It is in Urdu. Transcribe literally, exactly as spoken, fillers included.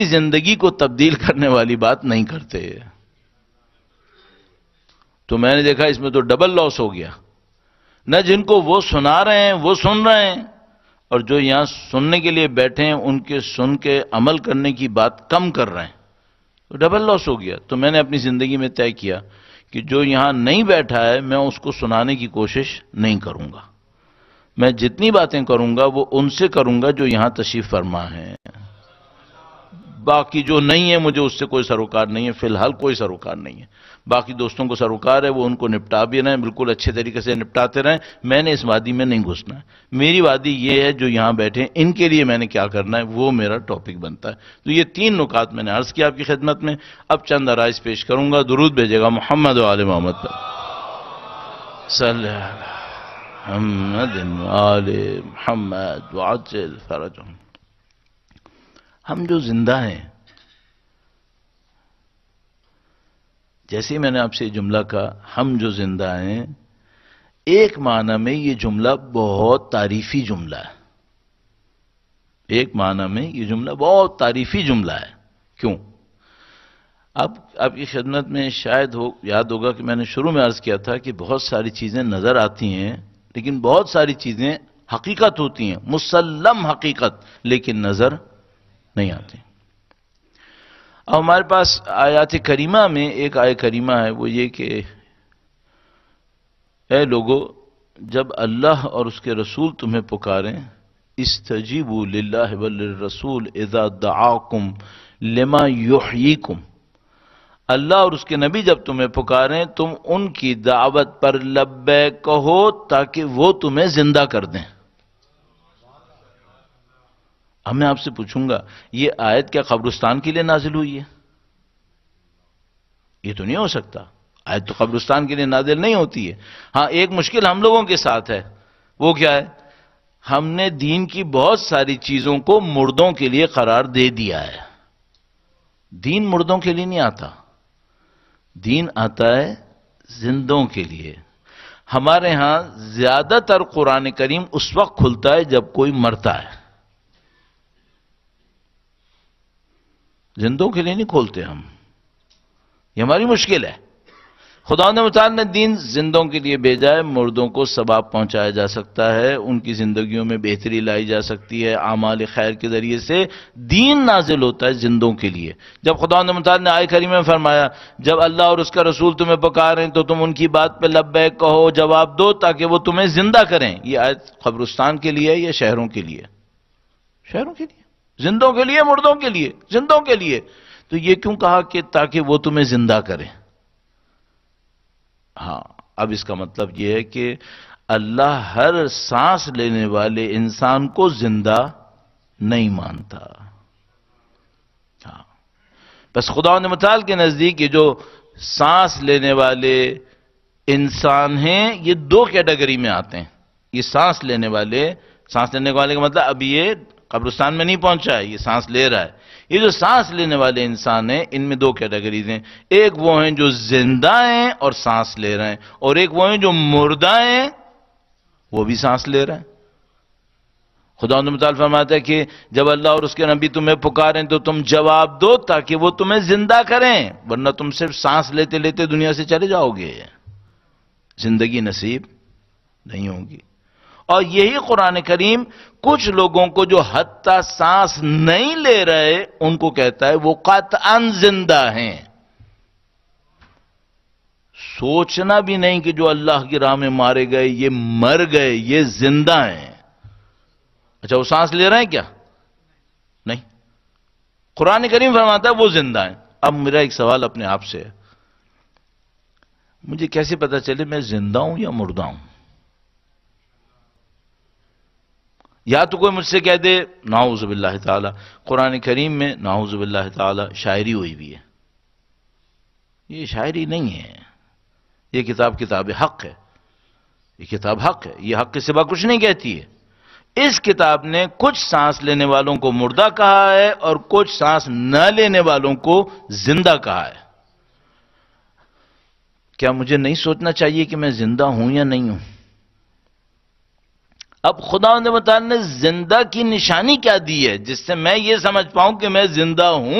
زندگی کو تبدیل کرنے والی بات نہیں کرتے. تو میں نے دیکھا اس میں تو ڈبل لاس ہو گیا. نہ جن کو وہ سنا رہے ہیں وہ سن رہے ہیں، اور جو یہاں سننے کے لیے بیٹھے ہیں ان کے سن کے عمل کرنے کی بات کم کر رہے ہیں. تو ڈبل لاس ہو گیا. تو میں نے اپنی زندگی میں طے کیا کہ جو یہاں نہیں بیٹھا ہے میں اس کو سنانے کی کوشش نہیں کروں گا. میں جتنی باتیں کروں گا وہ ان سے کروں گا جو یہاں تشریف فرما ہے. باقی جو نہیں ہے مجھے اس سے کوئی سروکار نہیں ہے، فی الحال کوئی سروکار نہیں ہے. باقی دوستوں کو سروکار ہے، وہ ان کو نپٹا بھی رہے ہیں، بالکل اچھے طریقے سے نپٹاتے رہیں. میں نے اس وادی میں نہیں گھسنا ہے. میری وادی یہ ہے جو یہاں بیٹھے ہیں ان کے لیے میں نے کیا کرنا ہے وہ میرا ٹاپک بنتا ہے. تو یہ تین نکات میں نے عرض کیا آپ کی خدمت میں. اب چند آرائز پیش کروں گا. درود بھیجے گا محمد و آل محمد پر. صلی اللہ محمد و آل محمد وعجل فرجهم. ہم جو زندہ ہیں، جیسے میں نے آپ سے جملہ کہا ہم جو زندہ ہیں، ایک معنی میں یہ جملہ بہت تعریفی جملہ ہے. ایک معنی میں یہ جملہ بہت تعریفی جملہ ہے. کیوں؟ اب آپ کی خدمت میں شاید ہو یاد ہوگا کہ میں نے شروع میں عرض کیا تھا کہ بہت ساری چیزیں نظر آتی ہیں لیکن بہت ساری چیزیں حقیقت ہوتی ہیں، مسلم حقیقت، لیکن نظر نہیں آتی. اب ہمارے پاس آیات کریمہ میں ایک آیت کریمہ ہے، وہ یہ کہ اے لوگو جب اللہ اور اس کے رسول تمہیں پکاریں، استجیبوا للہ وللرسول اذا دعاکم لما یحییکم. اللہ اور اس کے نبی جب تمہیں پکاریں تم ان کی دعوت پر لبیک کہو تاکہ وہ تمہیں زندہ کر دیں. اب میں آپ سے پوچھوں گا یہ آیت کیا قبرستان کے لیے نازل ہوئی ہے؟ یہ تو نہیں ہو سکتا. آیت تو قبرستان کے لیے نازل نہیں ہوتی ہے. ہاں ایک مشکل ہم لوگوں کے ساتھ ہے. وہ کیا ہے؟ ہم نے دین کی بہت ساری چیزوں کو مردوں کے لیے قرار دے دیا ہے. دین مردوں کے لیے نہیں آتا، دین آتا ہے زندوں کے لیے. ہمارے ہاں زیادہ تر قرآن کریم اس وقت کھلتا ہے جب کوئی مرتا ہے. زندوں کے لیے نہیں کھولتے ہم. یہ ہماری مشکل ہے. خداوند متعال نے دین زندوں کے لیے بھیجا ہے. مردوں کو ثواب پہنچایا جا سکتا ہے، ان کی زندگیوں میں بہتری لائی جا سکتی ہے، اعمال خیر کے ذریعے سے دین نازل ہوتا ہے زندوں کے لیے. جب خداوند متعال نے آیت کریمہ میں فرمایا جب اللہ اور اس کا رسول تمہیں پکاریں تو تم ان کی بات پہ لبیک کہو، جواب دو تاکہ وہ تمہیں زندہ کریں. یہ آیت قبرستان کے لیے ہے یا شہروں کے لیے؟ شہروں کے لیے. زندوں کے لیے، مردوں کے لیے، زندوں کے لیے. تو یہ کیوں کہا کہ تاکہ وہ تمہیں زندہ کریں؟ ہاں اب اس کا مطلب یہ ہے کہ اللہ ہر سانس لینے والے انسان کو زندہ نہیں مانتا. ہاں بس خداوند متعال کے نزدیک یہ جو سانس لینے والے انسان ہیں یہ دو کیٹیگری میں آتے ہیں. یہ سانس لینے والے، سانس لینے والے کا مطلب ابھی یہ قبرستان میں نہیں پہنچا ہے، یہ سانس لے رہا ہے. یہ جو سانس لینے والے انسان ہیں ان میں دو کیٹیگریز ہیں. ایک وہ ہیں جو زندہ ہیں اور سانس لے رہے ہیں، اور ایک وہ ہیں جو مردہ ہیں وہ بھی سانس لے رہے ہیں. خداوند متعال فرماتا ہے کہ جب اللہ اور اس کے نبی تمہیں پکاریں تو تم جواب دو تاکہ وہ تمہیں زندہ کریں، ورنہ تم صرف سانس لیتے لیتے دنیا سے چلے جاؤ گے، زندگی نصیب نہیں ہوگی. اور یہی قرآن کریم کچھ لوگوں کو جو حتی سانس نہیں لے رہے ان کو کہتا ہے وہ قطعاً زندہ ہیں. سوچنا بھی نہیں کہ جو اللہ کی راہ میں مارے گئے یہ مر گئے، یہ زندہ ہیں. اچھا وہ سانس لے رہے ہیں کیا؟ نہیں. قرآن کریم فرماتا ہے وہ زندہ ہیں. اب میرا ایک سوال اپنے آپ سے ہے، مجھے کیسے پتا چلے میں زندہ ہوں یا مردہ ہوں؟ یا تو کوئی مجھ سے کہہ دے نعوذ باللہ تعالی قرآن کریم میں نعوذ باللہ تعالی شاعری ہوئی بھی ہے. یہ شاعری نہیں ہے، یہ کتاب کتاب حق ہے. یہ کتاب حق ہے، یہ حق کے سوا کچھ نہیں کہتی ہے. اس کتاب نے کچھ سانس لینے والوں کو مردہ کہا ہے اور کچھ سانس نہ لینے والوں کو زندہ کہا ہے. کیا مجھے نہیں سوچنا چاہیے کہ میں زندہ ہوں یا نہیں ہوں؟ اب خدا متعال نے زندہ کی نشانی کیا دی ہے جس سے میں یہ سمجھ پاؤں کہ میں زندہ ہوں؟